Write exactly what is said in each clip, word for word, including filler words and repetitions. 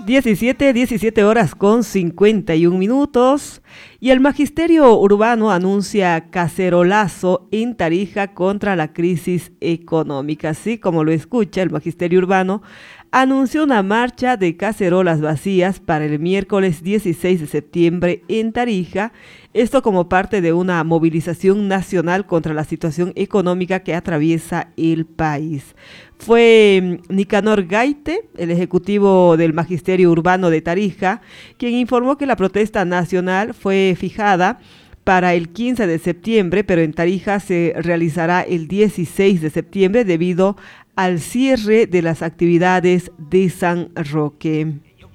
diecisiete, diecisiete horas con cincuenta y un minutos y el Magisterio Urbano anuncia cacerolazo en Tarija contra la crisis económica. Así como lo escucha, el Magisterio Urbano anunció una marcha de cacerolas vacías para el miércoles dieciséis de septiembre en Tarija, esto como parte de una movilización nacional contra la situación económica que atraviesa el país. Fue Nicanor Gaite, el ejecutivo del Magisterio Urbano de Tarija, quien informó que la protesta nacional fue fijada para el quince de septiembre, pero en Tarija se realizará el dieciséis de septiembre debido al cierre de las actividades de San Roque.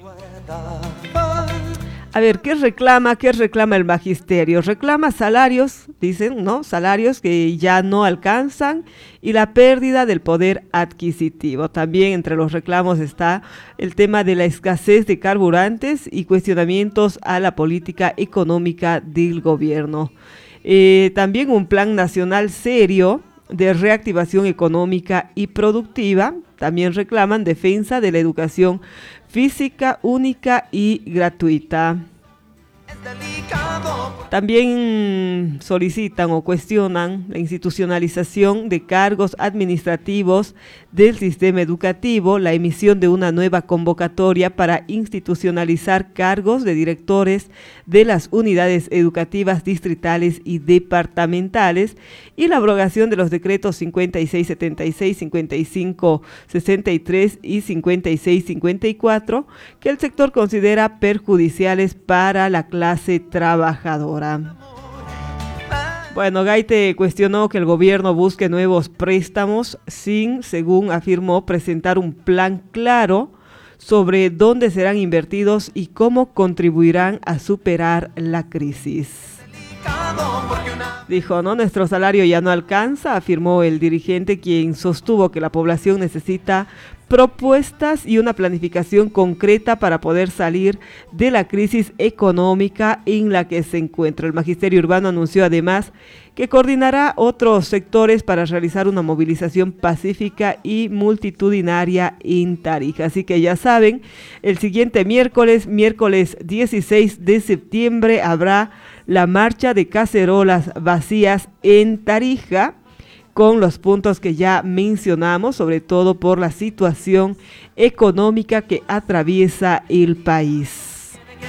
A ver, ¿qué reclama? ¿Qué reclama el magisterio? Reclama salarios, dicen, ¿no? Salarios que ya no alcanzan y la pérdida del poder adquisitivo. También entre los reclamos está el tema de la escasez de carburantes y cuestionamientos a la política económica del gobierno. Eh, también un plan nacional serio de reactivación económica y productiva. También reclaman defensa de la educación física única y gratuita. También solicitan o cuestionan la institucionalización de cargos administrativos del sistema educativo, la emisión de una nueva convocatoria para institucionalizar cargos de directores de las unidades educativas distritales y departamentales y la abrogación de los decretos cincuenta y seis setenta y seis, cincuenta y cinco sesenta y tres y cincuenta y seis cincuenta y cuatro que el sector considera perjudiciales para la clase trabajadora. Bueno, Gaite cuestionó que el gobierno busque nuevos préstamos sin, según afirmó, presentar un plan claro sobre dónde serán invertidos y cómo contribuirán a superar la crisis. Dijo, ¿no? Nuestro salario ya no alcanza, afirmó el dirigente, quien sostuvo que la población necesita propuestas y una planificación concreta para poder salir de la crisis económica en la que se encuentra. El Magisterio Urbano anunció además que coordinará otros sectores para realizar una movilización pacífica y multitudinaria en Tarija. Así que ya saben, el siguiente miércoles, miércoles dieciséis de septiembre, habrá la marcha de cacerolas vacías en Tarija, con los puntos que ya mencionamos, sobre todo por la situación económica que atraviesa el país.